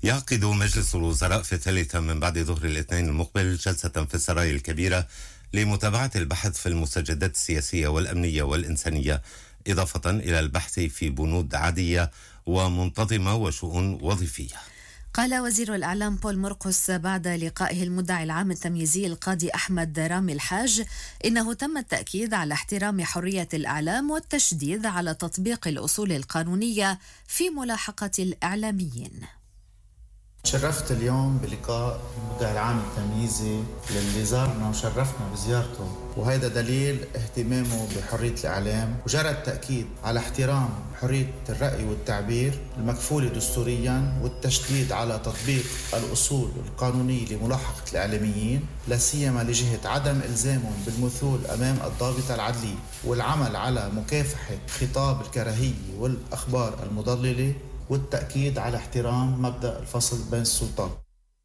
يعقد مجلس الوزراء في الثالثة من بعد ظهر الاثنين المقبل جلسة في السراي الكبيرة لمتابعة البحث في المستجدات السياسية والأمنية والإنسانية، إضافة إلى البحث في بنود عادية ومنتظمة وشؤون وظيفية. قال وزير الإعلام بول مرقس بعد لقائه المدعي العام التمييزي القاضي أحمد رامي الحاج إنه تم التأكيد على احترام حرية الإعلام والتشديد على تطبيق الأصول القانونية في ملاحقة الإعلاميين. شرفت اليوم بلقاء المدعي العام التمييزي للي زارنا وشرفنا بزيارته، وهذا دليل اهتمامه بحرية الإعلام، وجرى التأكيد على احترام حرية الرأي والتعبير المكفولة دستوريا والتشديد على تطبيق الأصول القانونية لملاحقة الإعلاميين، لا سيما لجهة عدم إلزامهم بالمثول أمام الضابطة العدلية، والعمل على مكافحة خطاب الكراهية والأخبار المضللة، والتأكيد على احترام مبدأ الفصل بين السلطات.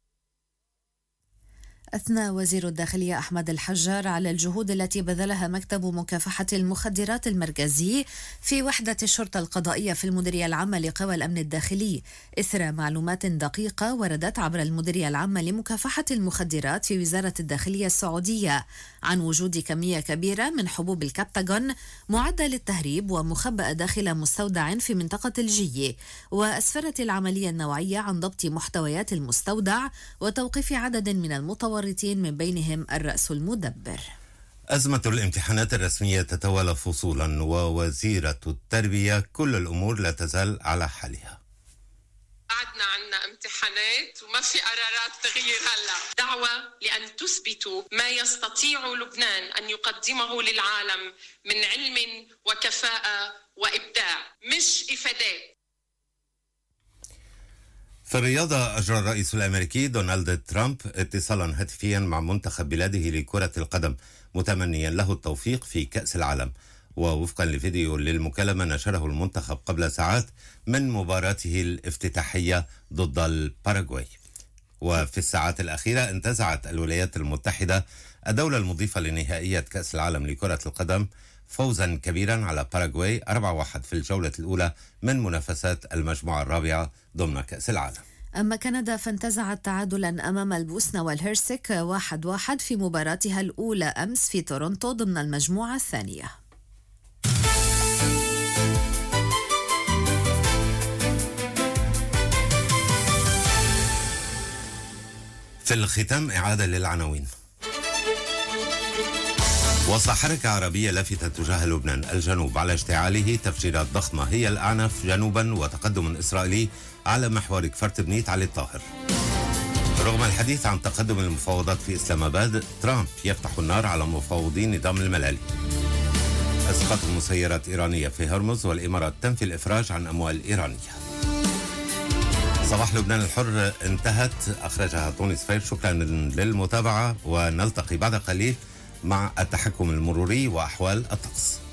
أثنى وزير الداخلية أحمد الحجار على الجهود التي بذلها مكتب مكافحة المخدرات المركزي في وحدة الشرطة القضائية في المديرية العامة لقوى الأمن الداخلي، إثر معلومات دقيقة وردت عبر المديرية العامة لمكافحة المخدرات في وزارة الداخلية السعودية عن وجود كمية كبيرة من حبوب الكابتاغون معدة للتهريب ومخبأة داخل مستودع في منطقة الجية، وأسفرت العملية النوعية عن ضبط محتويات المستودع وتوقيف عدد من المتورطين من بينهم الرأس المدبر. أزمة الامتحانات الرسمية تتوالى فصولا، ووزيرة التربية كل الأمور لا تزال على حالها. عنا امتحانات وما في قرارات تغيير هلا، دعوة لأن تثبتوا ما يستطيع لبنان أن يقدمه للعالم من علم وكفاءة وإبداع، مش إفادات. في الرياضة، أجرى الرئيس الأمريكي دونالد ترامب اتصالا هاتفيا مع منتخب بلاده لكرة القدم متمنيا له التوفيق في كأس العالم. ووفقا لفيديو للمكالمة نشره المنتخب قبل ساعات من مباراته الافتتاحية ضد الباراغواي. وفي الساعات الأخيرة انتزعت الولايات المتحدة الدولة المضيفة لنهائية كأس العالم لكرة القدم فوزا كبيرا على باراغواي 4-1 في الجولة الأولى من منافسات المجموعة الرابعة ضمن كأس العالم. أما كندا فانتزعت تعادلا أمام البوسنة والهرسك 1-1 في مباراتها الأولى أمس في تورونتو ضمن المجموعة الثانية. في الختام إعادة للعناوين. وصى حركة عربية لافتة تجاه لبنان الجنوب على اشتعاله تفجيرات ضخمة هي الأعنف جنوبا وتقدم إسرائيلي على محور كفر بنيت علي الطاهر. رغم الحديث عن تقدم المفاوضات في إسلام آباد، ترامب يفتح النار على مفاوضين نظام الملالي. اسقاط مسيرات إيرانية في هرمز والإمارات تنفي الإفراج عن أموال إيرانية. صباح لبنان الحر انتهت، أخرجها تونس فير. شكرا للمتابعة، ونلتقي بعد قليل مع التحكم المروري وأحوال الطقس.